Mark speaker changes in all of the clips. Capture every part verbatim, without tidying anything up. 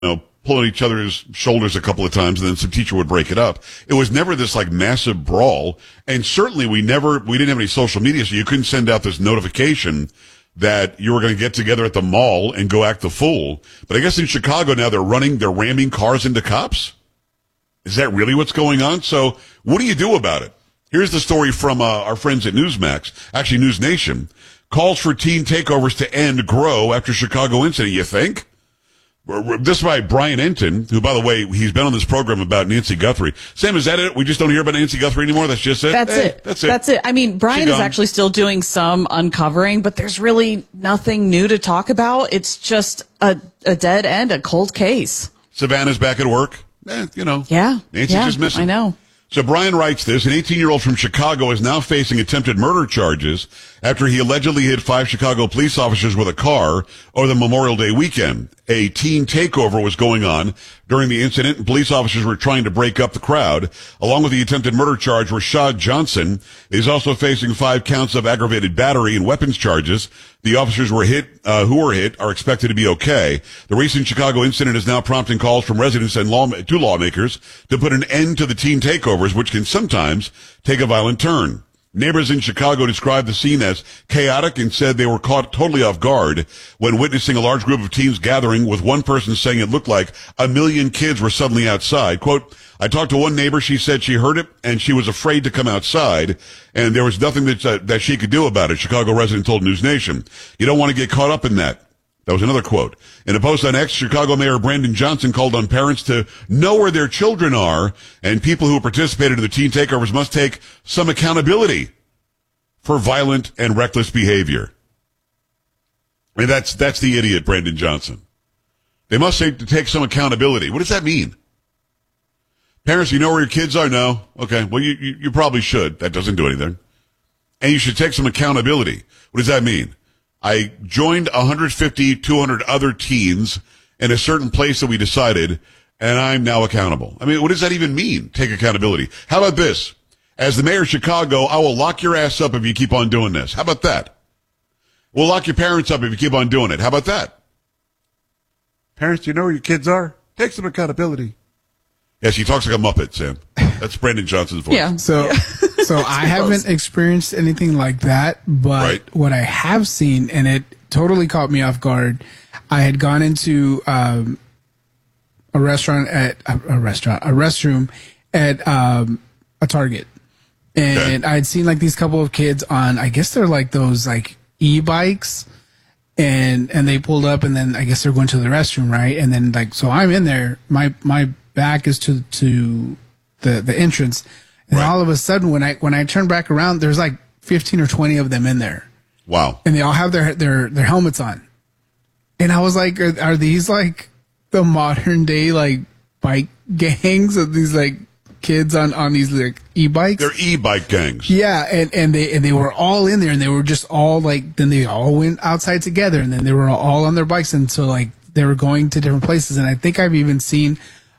Speaker 1: know, pulling each other's shoulders a couple of times, and then some teacher would break it up. It was never this like massive brawl, and certainly we never we didn't have any social media, so you couldn't send out this notification that you were going to get together at the mall and go act the fool. But I guess in Chicago now they're running, they're ramming cars into cops. Is that really what's going on? So what do you do about it? Here's the story from uh, our friends at Newsmax, actually News Nation. Calls for teen takeovers to end grow after Chicago incident. You think? This is by Brian Enton, who, by the way, he's been on this program about Nancy Guthrie. Sam, is that it? We just don't hear about Nancy Guthrie anymore? That's just it?
Speaker 2: That's
Speaker 1: hey,
Speaker 2: it.
Speaker 1: That's it.
Speaker 2: That's it. I mean, Brian is actually still doing some uncovering, but there's really nothing new to talk about. It's just a, a dead end, a cold case.
Speaker 1: Savannah's back at work. Eh, you know.
Speaker 2: Yeah.
Speaker 1: Nancy's
Speaker 2: yeah,
Speaker 1: just missing.
Speaker 2: I know.
Speaker 1: So Brian writes this, an eighteen-year-old from Chicago is now facing attempted murder charges after he allegedly hit five Chicago police officers with a car over the Memorial Day weekend. A teen takeover was going on during the incident, and police officers were trying to break up the crowd. Along with the attempted murder charge, Rashad Johnson is also facing five counts of aggravated battery and weapons charges. The officers were hit, uh, who were hit are expected to be okay. The recent Chicago incident is now prompting calls from residents and law, to lawmakers to put an end to the teen takeovers, which can sometimes take a violent turn. Neighbors in Chicago described the scene as chaotic and said they were caught totally off guard when witnessing a large group of teens gathering, with one person saying it looked like a million kids were suddenly outside. Quote, I talked to one neighbor. She said she heard it and she was afraid to come outside, and there was nothing that, uh, that she could do about it. Chicago resident told News Nation. You don't want to get caught up in that. That was another quote. In a post on X, Chicago Mayor Brandon Johnson called on parents to know where their children are, and people who participated in the teen takeovers must take some accountability for violent and reckless behavior. I mean, that's, that's the idiot, Brandon Johnson. They must say to take some accountability. What does that mean? Parents, you know where your kids are? No. Okay. Well, you, you, you probably should. That doesn't do anything. And you should take some accountability. What does that mean? I joined one hundred fifty, two hundred other teens in a certain place that we decided, and I'm now accountable. I mean, what does that even mean? Take accountability. How about this? As the mayor of Chicago, I will lock your ass up if you keep on doing this. How about that? We'll lock your parents up if you keep on doing it. How about that? Parents, do you know where your kids are? Take some accountability. Yes, he talks like a Muppet, Sam. That's Brandon Johnson's voice.
Speaker 2: Yeah.
Speaker 3: So,
Speaker 2: yeah.
Speaker 3: so I haven't experienced anything like that, but
Speaker 1: right.
Speaker 3: what I have seen, and it totally caught me off guard. I had gone into um, a restaurant at a, a restaurant, a restroom at um, a Target, and okay. I had seen like these couple of kids on, I guess they're like those like e-bikes, and and they pulled up, and then I guess they're going to the restroom, right? And then like, so I'm in there, my my back is to to the the entrance, and right. all of a sudden when I when I turn back around, there's like fifteen or twenty of them in there.
Speaker 1: Wow!
Speaker 3: And they all have their their their helmets on, and I was like, are, are these like the modern day like bike gangs of these like kids on on these like e-bikes?
Speaker 1: They're e-bike gangs.
Speaker 3: Yeah, and and they and they were all in there, and they were just all like, then they all went outside together, and then they were all on their bikes, and so like they were going to different places, and I think I've even seen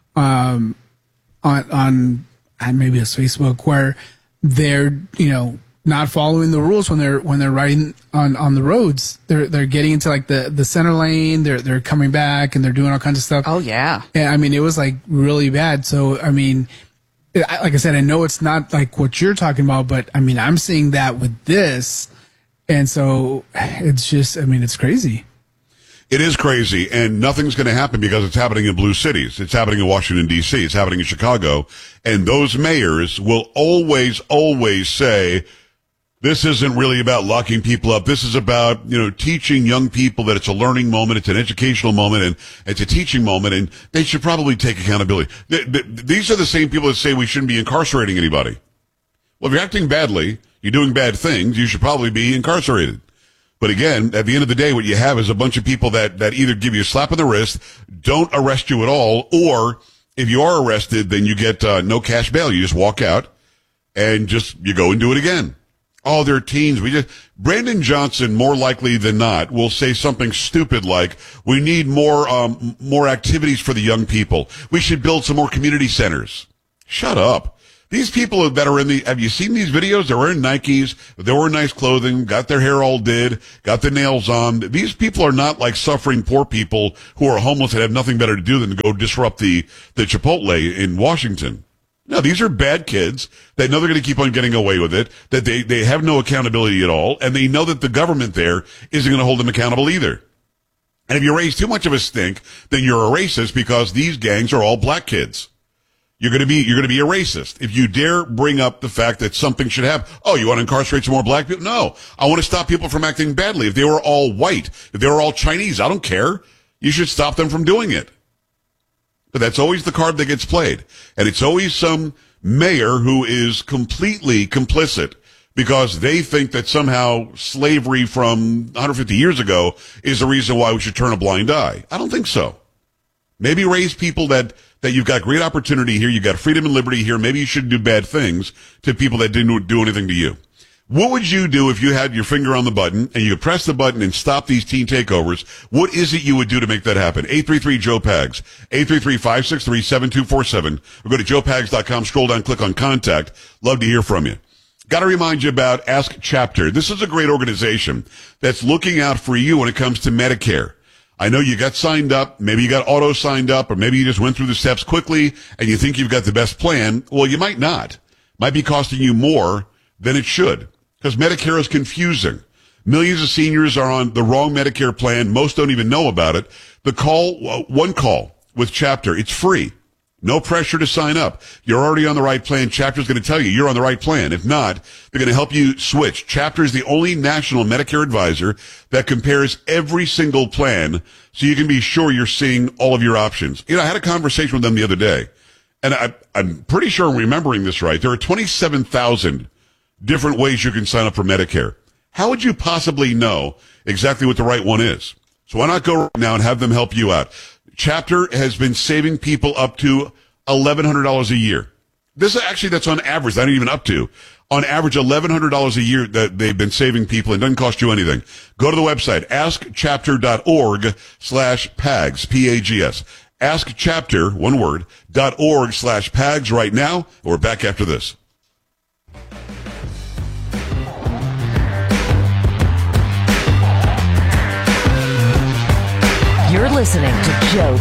Speaker 3: um on on maybe it's Facebook where they're, you know, not following the rules when they're when they're riding on on the roads. They're they're getting into like the the center lane, they're they're coming back, and they're doing all kinds of stuff.
Speaker 2: Oh yeah.
Speaker 3: And I mean, it was like really bad. So I mean, like I said, I know it's not like what you're talking about, but I mean, I'm seeing that with this, and so it's just, I mean, it's crazy.
Speaker 1: It is crazy, and nothing's going to happen because it's happening in blue cities. It's happening in Washington, D C. It's happening in Chicago. And those mayors will always, always say, this isn't really about locking people up. This is about, you know, teaching young people that it's a learning moment, it's an educational moment, and it's a teaching moment, and they should probably take accountability. Th- th- these are the same people that say we shouldn't be incarcerating anybody. Well, if you're acting badly, you're doing bad things, you should probably be incarcerated. But again, at the end of the day, what you have is a bunch of people that, that either give you a slap on the wrist, don't arrest you at all, or if you are arrested, then you get uh, no cash bail. You just walk out and just, you go and do it again. Oh, they're teens. We just, Brandon Johnson, more likely than not, will say something stupid like, we need more, um, more activities for the young people. We should build some more community centers. Shut up. These people that are in the, have you seen these videos? They're wearing Nikes, they're wearing nice clothing, got their hair all did, got their nails on. These people are not like suffering poor people who are homeless and have nothing better to do than to go disrupt the, the Chipotle in Washington. No, these are bad kids. They know they're going to keep on getting away with it, that they, they have no accountability at all, and they know that the government there isn't going to hold them accountable either. And if you raise too much of a stink, then you're a racist because these gangs are all black kids. You're going to be, you're going to be a racist. If you dare bring up the fact that something should happen. Oh, you want to incarcerate some more black people? No. I want to stop people from acting badly. If they were all white, if they were all Chinese, I don't care. You should stop them from doing it. But that's always the card that gets played. And it's always some mayor who is completely complicit because they think that somehow slavery from one hundred fifty years ago is the reason why we should turn a blind eye. I don't think so. Maybe raise people that, that you've got great opportunity here, you've got freedom and liberty here, maybe you shouldn't do bad things to people that didn't do anything to you. What would you do if you had your finger on the button and you could press the button and stop these teen takeovers? What is it you would do to make that happen? eight three three, Joe Pags, eight three three, five six three, seven two four seven, or go to joe pags dot com, scroll down, click on contact. Love to hear from you. Got to remind you about Ask Chapter. This is a great organization that's looking out for you when it comes to Medicare. I know you got signed up, maybe you got auto signed up, or maybe you just went through the steps quickly and you think you've got the best plan. Well, you might not. Might be costing you more than it should because Medicare is confusing. Millions of seniors are on the wrong Medicare plan. Most don't even know about it. The call, one call with Chapter, it's free. No pressure to sign up. You're already on the right plan. Chapter's going to tell you you're on the right plan. If not, they're going to help you switch. Chapter is the only national Medicare advisor that compares every single plan so you can be sure you're seeing all of your options. You know, I had a conversation with them the other day, and I, I'm pretty sure I'm remembering this right. There are twenty-seven thousand different ways you can sign up for Medicare. How would you possibly know exactly what the right one is? So why not go right now and have them help you out? Chapter has been saving people up to eleven hundred dollars a year. This is actually, that's on average, not even up to. On average, eleven hundred dollars a year that they've been saving people and doesn't cost you anything. Go to the website, ask chapter dot org slash pags, P A G S. askchapter, one word, dot org slash pags right now. We're back after this.
Speaker 4: You're listening to Joe